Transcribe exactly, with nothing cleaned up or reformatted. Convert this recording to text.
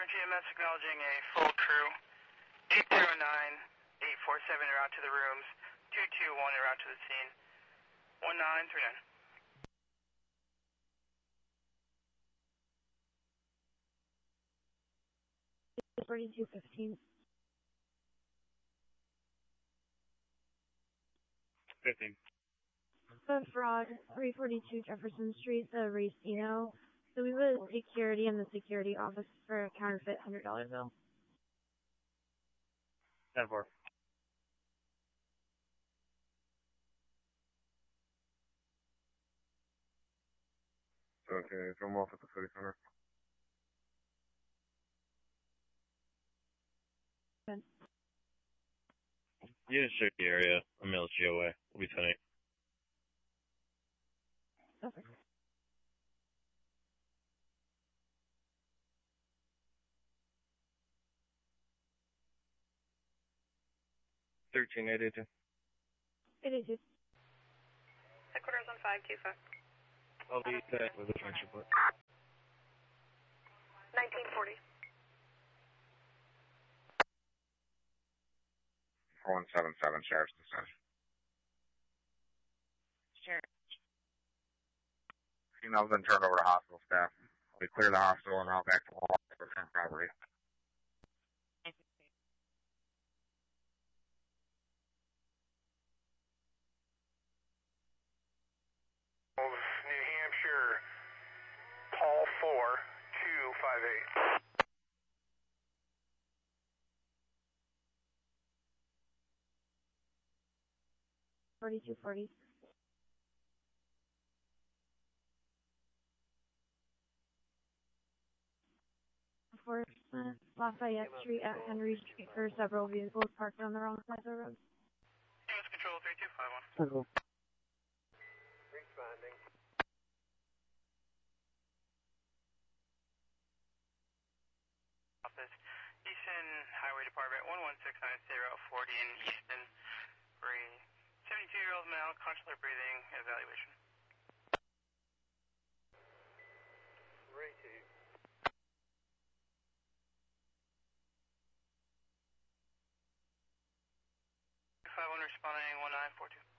G M S acknowledging a full crew. eight zero nine, eight four seven en route to the rooms. two two one en route to the scene. one nine three nine. forty-two fifteen. fifteen. The fraud, three forty-two Jefferson Street, the Racino. So we have security in the security office for a counterfeit one hundred dollar bill. ten four. Okay, film off at the city center. Good. Units check the area. I'm L G O A. We'll be ten eight. Okay. thirteen eighty-two. eighty-two. Headquarters on five two five. I'll be set with a trench report. nineteen forty. four one seven seven, Sheriff's Dispatch. Sure. Female's been turned over to hospital staff. We clear the hospital and route back to Wall for current property. New Hampshire, Paul four two five eight. forty-two forty. Enforcement, Lafayette Street at Henry Street for several vehicles parked on the wrong side of the road. Units control three two five one. Circle. Responding. Office, Easton Highway Department, one one six nine zero forty in Easton. For a seventy-two year old male, consular breathing evaluation. Three two. five one responding, one nine four two.